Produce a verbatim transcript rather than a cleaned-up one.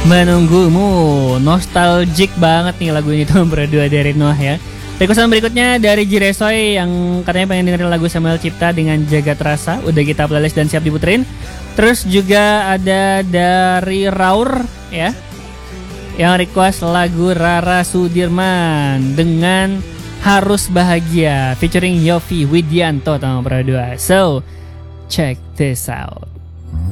Menunggumu. Nostalgic banget nih lagu ini tuh berdua dari Noah ya. Requestan berikutnya dari Jiresoy yang katanya pengen dengerin lagu Samuel Cipta dengan Jagat Rasa. Udah kita playlist dan siap diputerin. Terus juga ada dari Raur ya, yang request lagu Rara Sudirman dengan Harus Bahagia featuring Yofi Widianto sama berdua. So check this out.